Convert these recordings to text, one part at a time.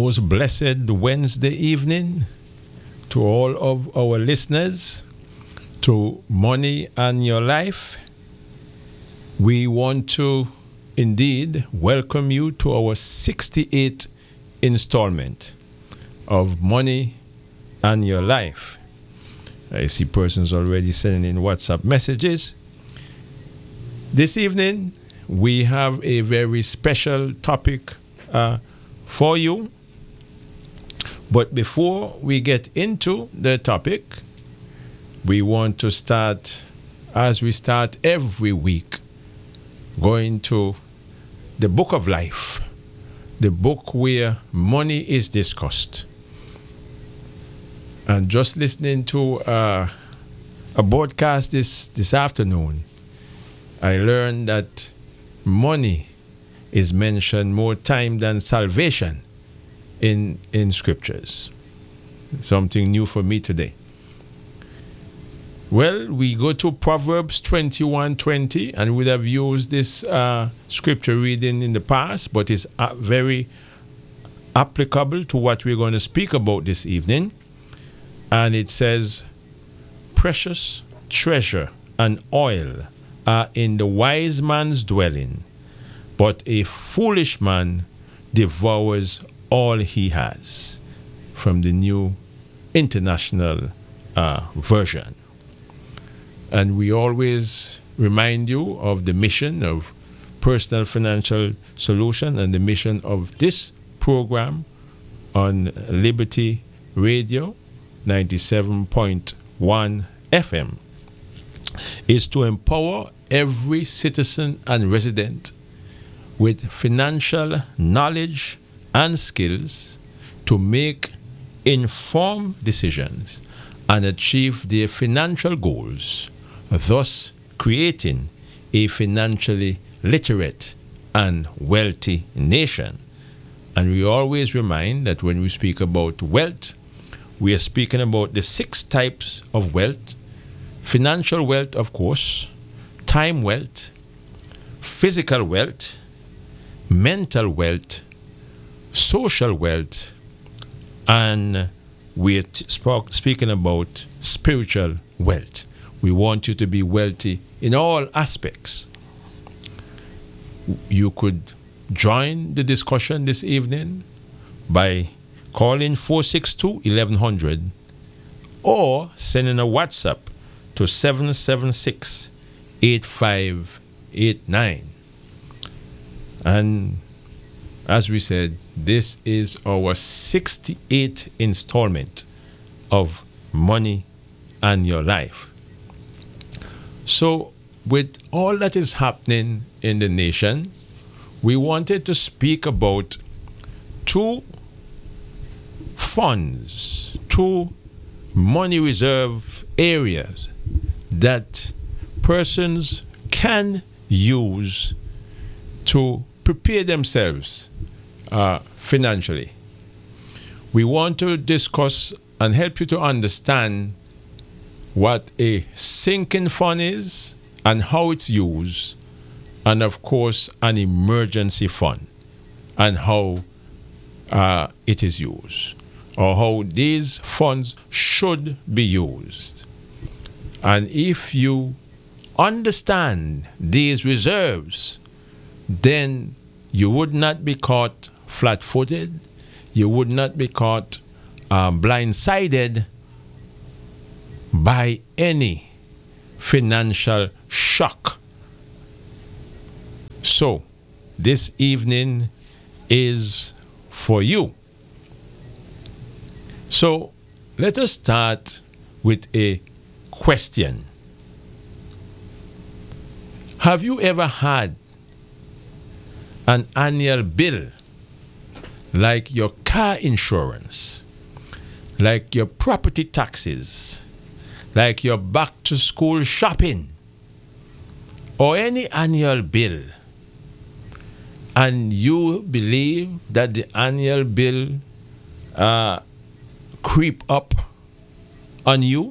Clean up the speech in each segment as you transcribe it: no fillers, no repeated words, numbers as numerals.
most blessed Wednesday evening to all of our listeners to Money and Your Life. We want to indeed welcome you to our 68th installment of Money and Your Life. I see persons already sending in WhatsApp messages. This evening, we have a very special topic for you. But before we get into the topic, we want to start, as we start every week, going to the Book of Life, the book where money is discussed. And just listening to a broadcast this afternoon, I learned that money is mentioned more time than salvation in scriptures. Something new for me today. Well, we go to Proverbs 21:20, and we have used this scripture reading in the past, but it's very applicable to what we're going to speak about this evening. And it says, precious treasure and oil are in the wise man's dwelling, but a foolish man devours all he has. From the New International Version. And we always remind you of the mission of Personal Financial Solution and the mission of this program on Liberty Radio 97.1 FM is to empower every citizen and resident with financial knowledge and skills to make informed decisions and achieve their financial goals, thus creating a financially literate and wealthy nation. And we always remind that when we speak about wealth, we are speaking about the 6 types of wealth. Financial wealth, of course, time wealth, physical wealth, mental wealth, social wealth, and we're speaking about spiritual wealth. We want you to be wealthy in all aspects. You could join the discussion this evening by calling 462-1100 or sending a WhatsApp to 776-8589. And as we said, this is our 68th installment of Money and Your Life. So, with all that is happening in the nation, we wanted to speak about 2 funds, 2 money reserve areas that persons can use to prepare themselves financially. We want to discuss and help you to understand what a sinking fund is and how it's used, and of course an emergency fund and how it is used, or how these funds should be used. And if you understand these reserves, then you would not be caught flat-footed. You would not be caught blindsided by any financial shock. So, this evening is for you. So, let us start with a question. Have you ever had an annual bill, like your car insurance, like your property taxes, like your back-to-school shopping, or any annual bill, and you believe that the annual bill creep up on you,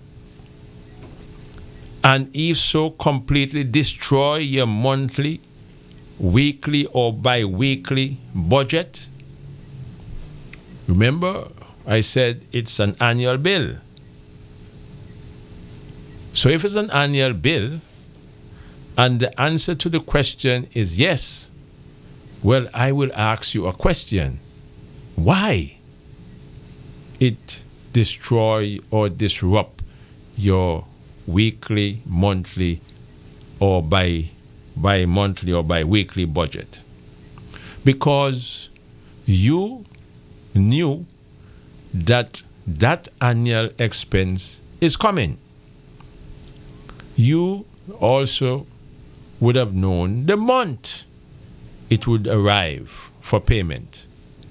and if so, completely destroy your monthly, weekly, or bi-weekly budget? Remember, I said it's an annual bill. So if it's an annual bill and the answer to the question is yes, well, I will ask you a question. Why it destroy or disrupt your weekly, monthly, or bi-monthly or bi-weekly budget? Because you knew that that annual expense is coming. You also would have known the month it would arrive for payment.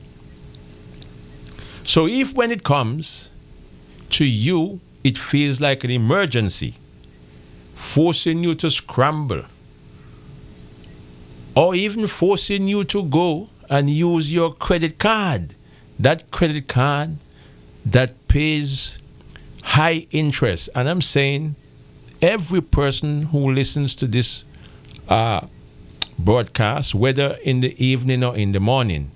So if when it comes to you, it feels like an emergency, forcing you to scramble, or even forcing you to go and use your credit card, that credit card that pays high interest. And I'm saying every person who listens to this broadcast, whether in the evening or in the morning,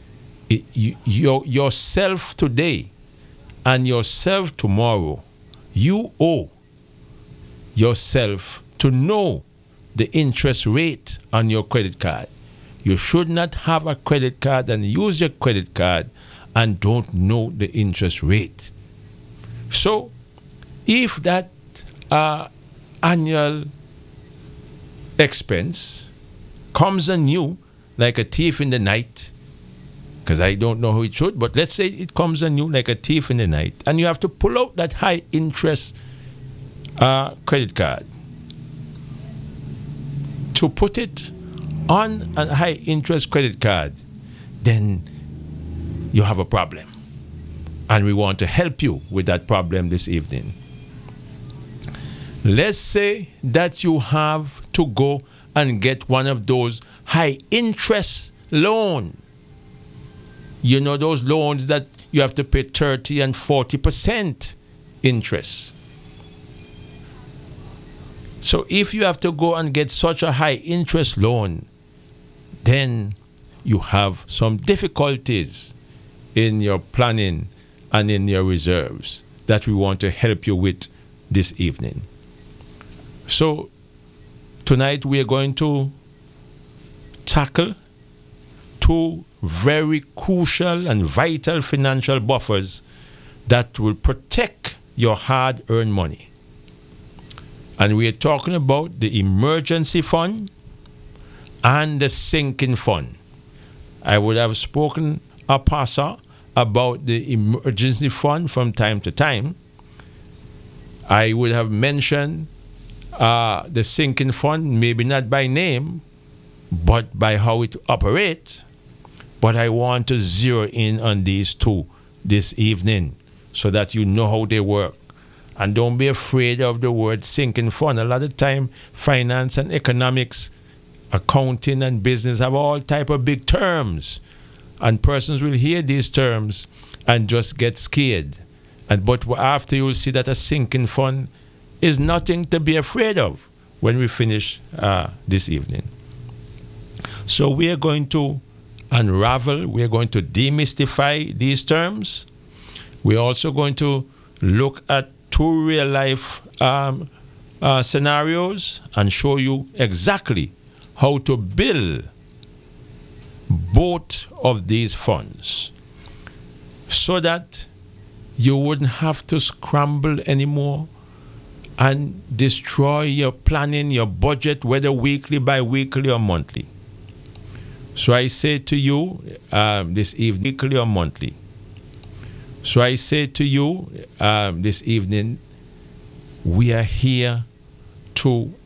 yourself today and yourself tomorrow, you owe yourself to know the interest rate on your credit card. You should not have a credit card and use your credit card and don't know the interest rate. So if that annual expense comes on you like a thief in the night, because I don't know who it should, but let's say it comes on you like a thief in the night, and you have to pull out that high interest credit card to put it on a high interest credit card, then you have a problem. And we want to help you with that problem this evening. Let's say that you have to go and get one of those high interest loans. You know, those loans that you have to pay 30 and 40% interest. So if you have to go and get such a high interest loan, then you have some difficulties in your planning and in your reserves that we want to help you with this evening. So tonight we are going to tackle two very crucial and vital financial buffers that will protect your hard-earned money. And we are talking about the emergency fund and the sinking fund. I would have spoken a passer about the emergency fund from time to time. I would have mentioned the sinking fund, maybe not by name, but by how it operates. But I want to zero in on these two this evening so that you know how they work. And don't be afraid of the word sinking fund. A lot of time, finance and economics, accounting and business have all type of big terms. And persons will hear these terms and just get scared. But after you will see that a sinking fund is nothing to be afraid of when we finish this evening. So we are going to unravel, we are going to demystify these terms. We're also going to look at two real life scenarios and show you exactly how to build both of these funds so that you wouldn't have to scramble anymore and destroy your planning, your budget, whether weekly, bi-weekly, or monthly. So I say to you this evening, weekly or monthly. So I say to you this evening, we are here to